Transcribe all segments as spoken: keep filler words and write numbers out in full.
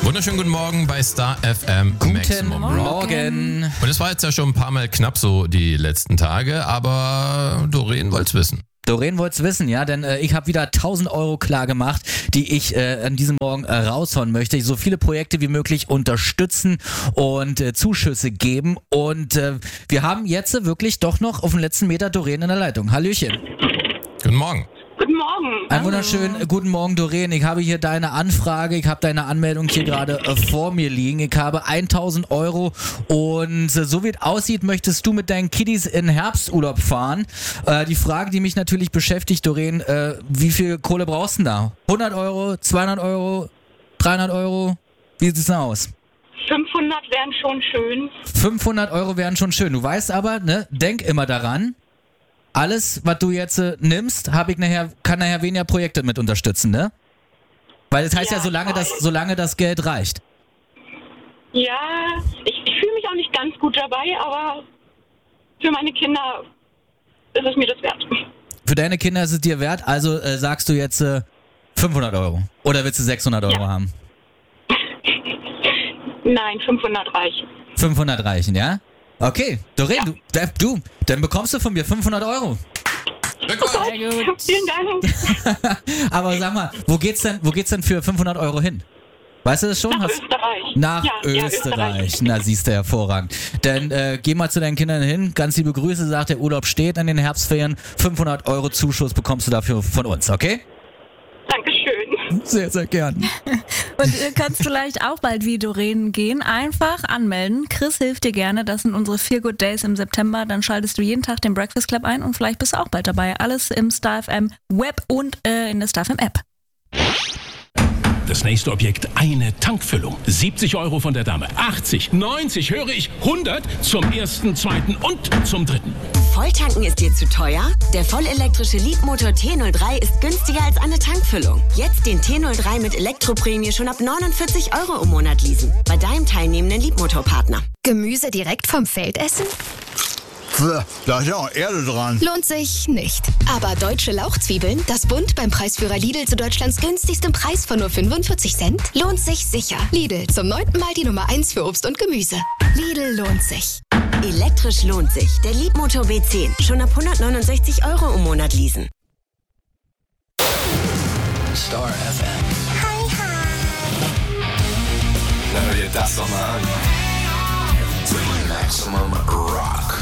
Wunderschönen guten Morgen bei Star F M. Guten Maximum Rock. Morgen. Und es war jetzt ja schon ein paar Mal knapp so die letzten Tage, aber Doreen wollt's wissen. Doreen wollt's wissen, ja, denn äh, ich habe wieder tausend Euro klar gemacht, die ich äh, an diesem Morgen äh, raushauen möchte. Ich so viele Projekte wie möglich unterstützen und äh, Zuschüsse geben. Und äh, wir haben jetzt äh, wirklich doch noch auf den letzten Meter Doreen in der Leitung. Hallöchen. Guten Morgen. Guten Morgen. Einen wunderschönen guten Morgen, Doreen. Ich habe hier deine Anfrage, ich habe deine Anmeldung hier gerade äh, vor mir liegen. Ich habe tausend Euro und äh, so wie es aussieht, möchtest du mit deinen Kiddies in Herbsturlaub fahren. Äh, die Frage, die mich natürlich beschäftigt, Doreen, äh, wie viel Kohle brauchst du denn da? hundert Euro, zweihundert Euro, dreihundert Euro? Wie sieht es denn aus? fünfhundert wären schon schön. fünfhundert Euro wären schon schön. Du weißt aber, ne, denk immer daran, alles, was du jetzt äh, nimmst, hab ich nachher, kann nachher weniger Projekte mit unterstützen, ne? Weil das heißt ja, Ja, solange voll. das, solange das Geld reicht. Ja, ich, ich fühle mich auch nicht ganz gut dabei, aber für meine Kinder ist es mir das wert. Für deine Kinder ist es dir wert, also äh, sagst du jetzt äh, fünfhundert Euro. Oder willst du sechshundert Euro Ja. haben? Nein, fünfhundert reichen. fünfhundert reichen, ja? Okay, Doreen, Ja. du, da- du, dann bekommst du von mir fünfhundert Euro. Vielen Dank. Aber sag mal, wo geht's denn, wo geht's denn für fünfhundert Euro hin? Weißt du das schon? Nach Hast- Österreich. Nach ja, ja, Österreich. Na, siehst du, hervorragend. Dann äh, geh mal zu deinen Kindern hin. Ganz liebe Grüße, sagt der Urlaub steht an den Herbstferien. fünfhundert Euro Zuschuss bekommst du dafür von uns, okay? Dankeschön. Sehr, sehr gern. Und du kannst vielleicht auch bald wie Doreen gehen. Einfach anmelden. Chris hilft dir gerne. Das sind unsere Feel Good Days im September. Dann schaltest du jeden Tag den Breakfast Club ein und vielleicht bist du auch bald dabei. Alles im Star F M Web und äh, in der Star F M App. Das nächste Objekt, eine Tankfüllung. siebzig Euro von der Dame. achtzig, neunzig, höre ich, hundert zum ersten, zweiten und zum dritten. Volltanken ist dir zu teuer? Der vollelektrische Leapmotor T null drei ist günstiger als eine Tankfüllung. Jetzt den T null drei mit Elektroprämie schon ab neunundvierzig Euro im Monat leasen. Bei deinem teilnehmenden Leapmotor-Partner. Gemüse direkt vom Feld essen? Pff, da ist ja auch Erde dran. Lohnt sich nicht. Aber deutsche Lauchzwiebeln, das Bund beim Preisführer Lidl zu Deutschlands günstigstem Preis von nur fünfundvierzig Cent, lohnt sich sicher. Lidl, zum neunten Mal die Nummer eins für Obst und Gemüse. Lidl lohnt sich. Elektrisch lohnt sich. Der Leapmotor B zehn. Schon ab hundertneunundsechzig Euro im Monat leasen. Star F M. Hi, hi. Na, hör dir das doch mal an. Maximum Rock.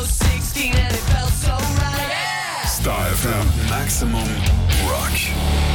Star F M. Maximum Rock.